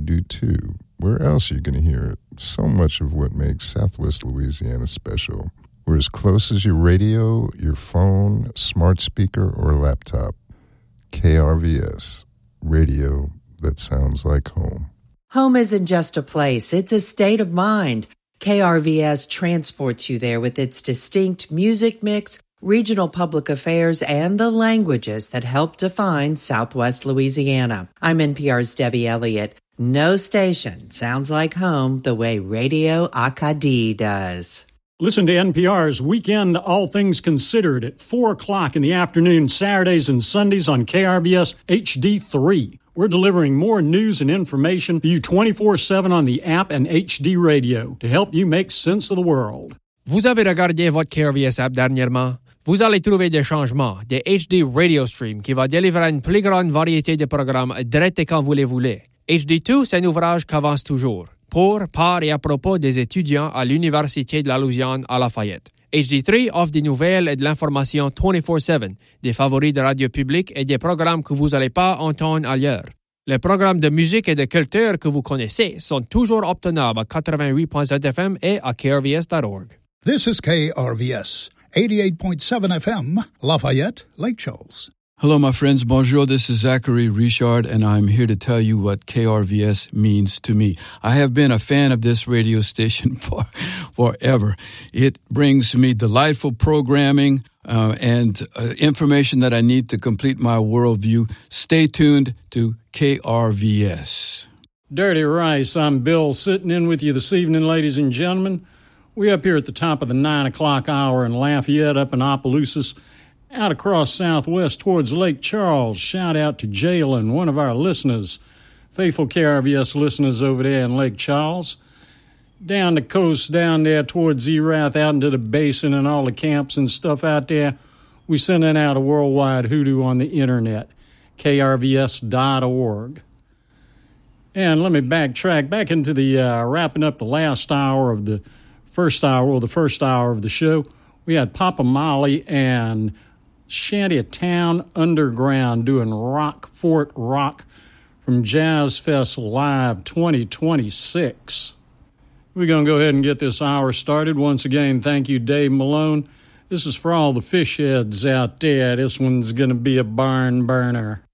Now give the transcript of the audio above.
do too. Where else are you going to hear it? So much of what makes Southwest Louisiana special. We're as close as your radio, your phone, smart speaker, or laptop. KRVS, radio that sounds like home. Home isn't just a place, it's a state of mind. KRVS transports you there with its distinct music mix, regional public affairs, and the languages that help define Southwest Louisiana. I'm NPR's Debbie Elliott. No station sounds like home the way Radio Acadie does. Listen to NPR's Weekend All Things Considered at 4 o'clock in the afternoon, Saturdays and Sundays on KRBS HD3. We're delivering more news and information for you 24/7 on the app and HD Radio to help you make sense of the world. Vous avez regardé votre KRVS app dernièrement? Vous allez trouver des changements, des HD Radio Stream qui va délivrer une plus grande variété de programmes direct et quand vous les voulez. HD2, c'est un ouvrage qui avance toujours, pour, par et à propos des étudiants à l'Université de la Louisiane à Lafayette. HD3 offre des nouvelles et de l'information 24/7, des favoris de radio publique et des programmes que vous n'allez pas entendre ailleurs. Les programmes de musique et de culture que vous connaissez sont toujours obtenables à 88.7 FM et à krvs.org. This is KRVS, 88.7 FM, Lafayette, Lake Charles. Hello, my friends. Bonjour. This is Zachary Richard, and I'm here to tell you what KRVS means to me. I have been a fan of this radio station forever. It brings me delightful programming and information that I need to complete my worldview. Stay tuned to KRVS. Dirty Rice, I'm Bill, sitting in with you this evening, ladies and gentlemen. We're up here at the top of the 9 o'clock hour in Lafayette, up in Opelousas, out across southwest towards Lake Charles. Shout out to Jalen, one of our listeners, faithful KRVS listeners over there in Lake Charles. Down the coast, down there towards Erath, out into the basin and all the camps and stuff out there, we sending out a worldwide hoodoo on the internet, krvs.org. And let me backtrack back into the wrapping up the last hour of the first hour of the show. We had Papa Molly and Shantytown Underground doing Rock Fort Rock from Jazz Fest Live 2026. We're going to go ahead and get this hour started. Once again, thank you, Dave Malone. This is for all the fish heads out there. This one's going to be a barn burner.